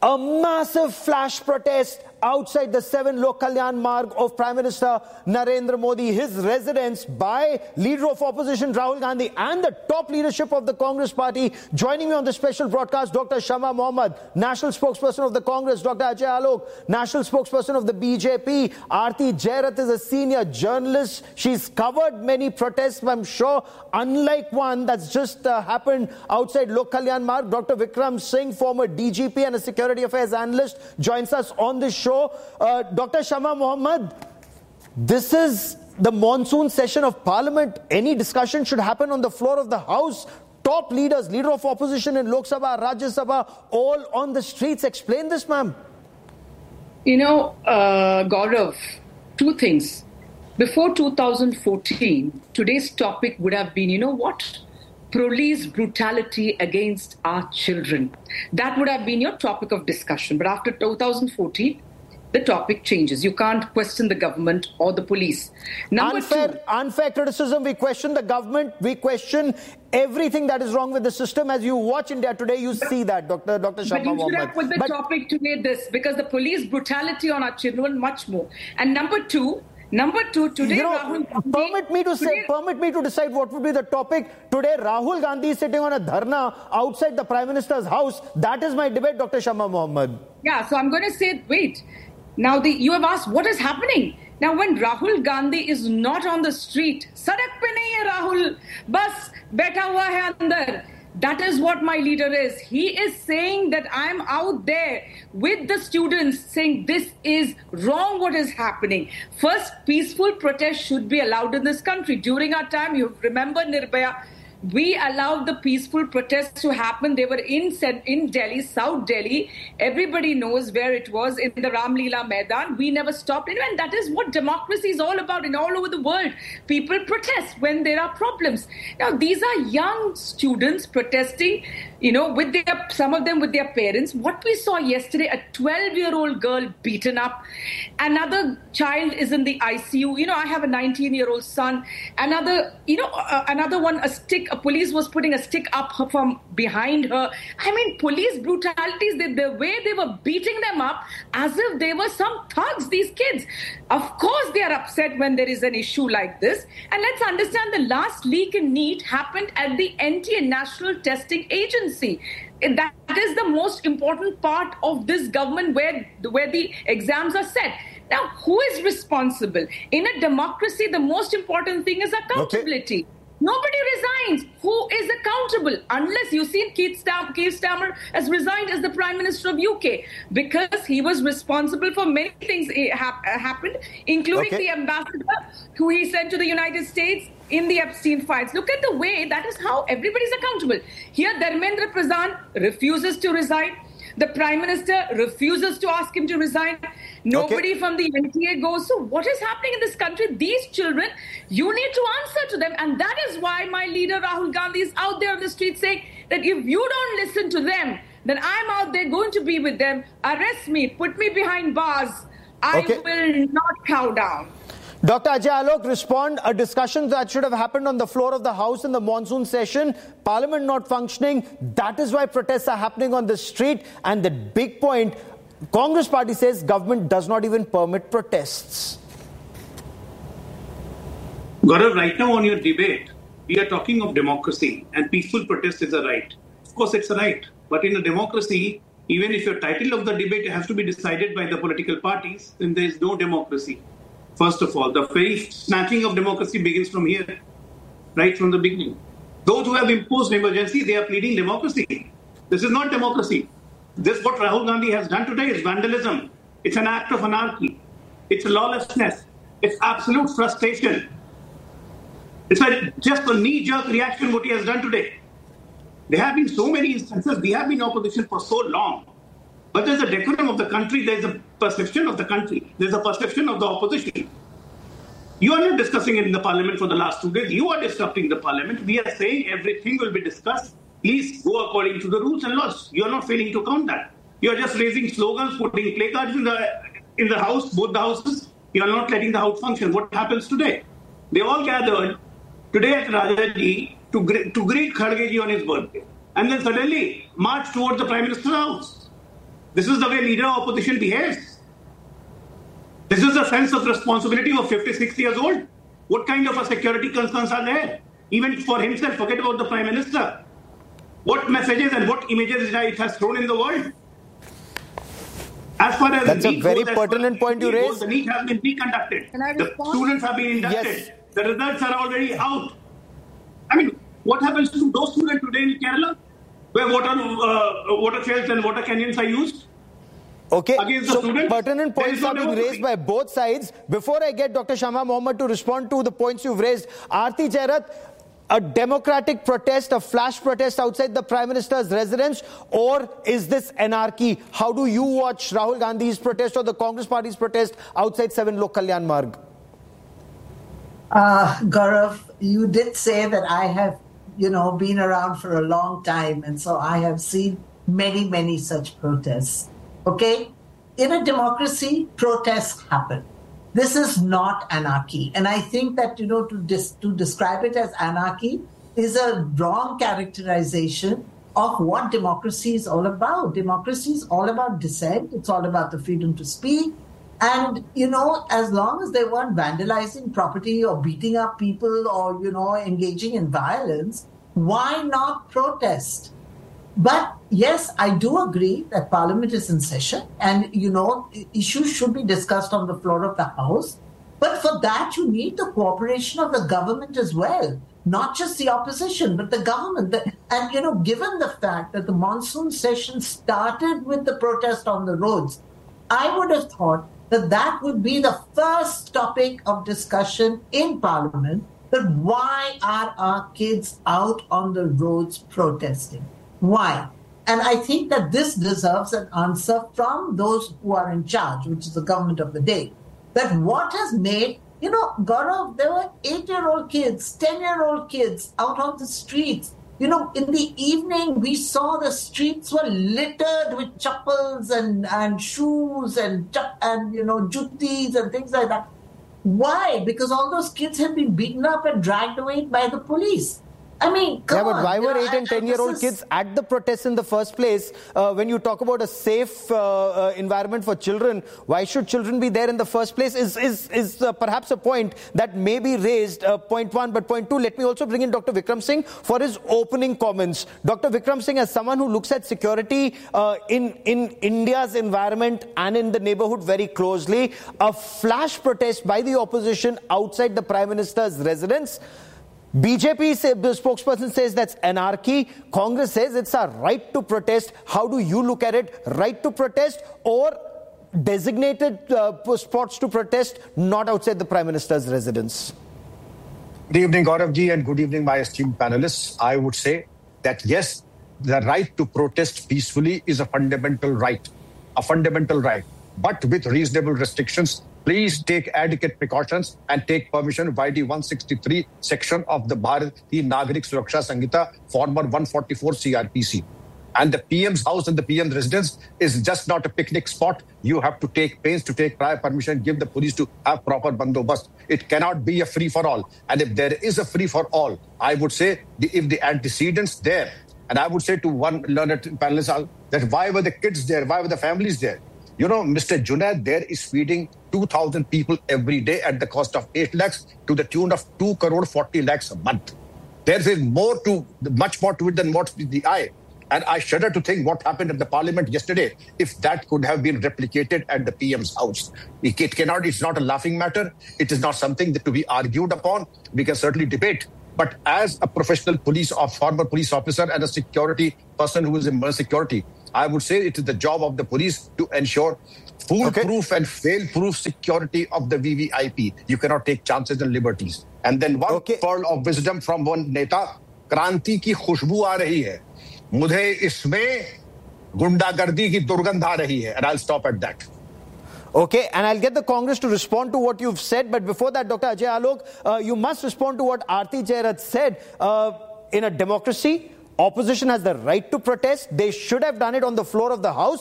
A massive flash protest outside the 7 Lok Kalyan Marg of Prime Minister Narendra Modi, his residence, by Leader of Opposition Rahul Gandhi and the top leadership of the Congress Party. Joining me on the special broadcast, Dr. Shama Mohammed, National Spokesperson of the Congress, Dr. Ajay Alok, National Spokesperson of the BJP. Aarti Jairath is a senior journalist. She's covered many protests, I'm sure, unlike one that's just happened outside Lok Kalyan Marg. Dr. Vikram Singh, former DGP and a security affairs analyst, joins us on this show. Dr. Shama Mohammed, this is the monsoon session of Parliament. Any discussion should happen on the floor of the House. Top leaders, Leader of Opposition in Lok Sabha, Rajya Sabha, all on the streets. Explain this, ma'am. Gaurav, two things. Before 2014, today's topic would have been, police brutality against our children. That would have been your topic of discussion. But after 2014, the topic changes. You can't question the government or the police. Unfair criticism. We question the government. We question everything that is wrong with the system. As you watch India Today, you see that, Dr. Shama Mohammed. But you should have put the topic today this, because the police brutality on our children, much more. And number two, today Rahul Gandhi... Permit me to decide what would be the topic. Today, Rahul Gandhi is sitting on a dharna outside the Prime Minister's house. That is my debate, Dr. Shama Mohammed. Yeah, so I'm going to say, wait. Now, you have asked, what is happening? Now, when Rahul Gandhi is not on the street, sadak pe nahi hai Rahul, bas baitha hua hai andar. That is what my leader is. He is saying that I'm out there with the students saying this is wrong what is happening. First, peaceful protest should be allowed in this country. During our time, you remember Nirbhaya, we allowed the peaceful protests to happen. They were in Delhi, South Delhi. Everybody knows where it was, in the Ram Leela Maidan. We never stopped. And that is what democracy is all about. All over the world, people protest when there are problems. Now, these are young students protesting, with some of them with their parents. What we saw yesterday, a 12-year-old girl beaten up. Another child is in the ICU. I have a 19-year-old son. Another one, a police was putting a stick up from behind her. I mean, police brutalities, the way they were beating them up as if they were some thugs, these kids. Of course, they are upset when there is an issue like this. And let's understand, the last leak in NEET happened at the NTA, National Testing Agency. That is the most important part of this government, where the exams are set. Now, who is responsible? In a democracy, the most important thing is accountability. Okay. Nobody resigns. Who is accountable? Unless you've seen Keir Starmer has resigned as the Prime Minister of UK, because he was responsible for many things happened, including the ambassador who he sent to the United States in the Epstein files. Look at the way, that is how everybody's accountable. Here, Dharmendra Pradhan refuses to resign. The Prime Minister refuses to ask him to resign. Nobody from the NTA goes. So what is happening in this country? These children, you need to answer to them. And that is why my leader, Rahul Gandhi, is out there on the street saying that if you don't listen to them, then I'm out there going to be with them. Arrest me, put me behind bars. I will not cow down. Dr. Ajay Alok, respond. A discussion that should have happened on the floor of the House in the monsoon session, Parliament not functioning. That is why protests are happening on the street. And the big point, Congress party says government does not even permit protests. Gaurav, right now on your debate, we are talking of democracy, and peaceful protest is a right. Of course, it's a right. But in a democracy, even if your title of the debate has to be decided by the political parties, then there is no democracy. First of all, the very snatching of democracy begins from here, right from the beginning. Those who have imposed emergency, they are pleading democracy. This is not democracy. This, what Rahul Gandhi has done today, is vandalism. It's an act of anarchy. It's a lawlessness. It's absolute frustration. It's just a knee-jerk reaction what he has done today. There have been so many instances. We have been opposition for so long. But there's a decorum of the country, there's a perception of the country, there's a perception of the opposition. You are not discussing it in the Parliament for the last 2 days. You are disrupting the Parliament. We are saying everything will be discussed. Please go according to the rules and laws. You are not failing to count that. You are just raising slogans, putting placards in the House, both the houses. You are not letting the House function. What happens today? They all gathered today at Rajaji to greet Kharge ji on his birthday. And then suddenly march towards the Prime Minister's house. This is the way leader of opposition behaves. This is the sense of responsibility of 56 years old. What kind of a security concerns are there? Even for himself, forget about the Prime Minister. What messages and what images it has thrown in the world? As far as that's a very pertinent point you raised. The NEET has been reconducted. The students have been inducted. Yes. The results are already out. I mean, what happens to those students today in Kerala, where water shells and water canyons are used? Okay, so students, pertinent points are being raised by both sides. Before I get Dr. Shama Mohammed to respond to the points you've raised, Aarti Jairath, a democratic protest, a flash protest outside the Prime Minister's residence, or is this anarchy? How do you watch Rahul Gandhi's protest or the Congress Party's protest outside 7 Lok Kalyan Marg? Gaurav, you did say that I have, been around for a long time, and so I have seen many, many such protests. Okay? In a democracy, protests happen. This is not anarchy. And I think that, to describe it as anarchy is a wrong characterization of what democracy is all about. Democracy is all about dissent. It's all about the freedom to speak. And, as long as they weren't vandalizing property or beating up people or, engaging in violence, why not protest? But yes, I do agree that Parliament is in session and, issues should be discussed on the floor of the House. But for that, you need the cooperation of the government as well, not just the opposition, but the government. And, given the fact that the monsoon session started with the protest on the roads, I would have thought that would be the first topic of discussion in Parliament, that why are our kids out on the roads protesting? Why? And I think that this deserves an answer from those who are in charge, which is the government of the day. That what has made, Gaurav, there were 8-year-old kids, 10-year-old kids out on the streets. In the evening, we saw the streets were littered with chappals and shoes and juttis and things like that. Why? Because all those kids have been beaten up and dragged away by the police. I mean, come on. But why were 8 and 10-year-old kids at the protests in the first place? When you talk about a safe environment for children, why should children be there in the first place is perhaps a point that may be raised, point one. But point two, let me also bring in Dr. Vikram Singh for his opening comments. Dr. Vikram Singh, as someone who looks at security in India's environment and in the neighborhood very closely, a flash protest by the opposition outside the Prime Minister's residence, BJP spokesperson says that's anarchy. Congress says it's our right to protest. How do you look at it? Right to protest or designated spots to protest, not outside the Prime Minister's residence? Good evening, Gaurav ji, and good evening, my esteemed panelists. I would say that yes, the right to protest peacefully is a fundamental right, but with reasonable restrictions. Please take adequate precautions and take permission by the 163 section of the Bharatiya Nagarik Suraksha Sanhita, former 144 CRPC. And the PM's house and the PM's residence is just not a picnic spot. You have to take pains to take prior permission, give the police to have proper bandobast. It cannot be a free-for-all. And if there is a free-for-all, I would say if the antecedents there, and I would say to one learned panelist that why were the kids there? Why were the families there? Mr. Junaid there is feeding 2,000 people every day at the cost of 8 lakhs to the tune of 2 crore 40 lakhs a month. There is much more to it than what's the eye. And I shudder to think what happened at the Parliament yesterday, if that could have been replicated at the PM's house. It's not a laughing matter. It is not something that to be argued upon. We can certainly debate. But as a professional former police officer and a security person who is in security, I would say it is the job of the police to ensure foolproof and fail-proof security of the VVIP. You cannot take chances and liberties. And then one pearl of wisdom from one neta, क्रांति की खुशबू आ रही है, मुझे इसमें गुंडागर्दी की दुर्गंध आ रही है. And I'll stop at that. Okay, and I'll get the Congress to respond to what you've said. But before that, Dr. Ajay Alok, you must respond to what Aarti Jairath said. In a democracy, opposition has the right to protest. They should have done it on the floor of the House.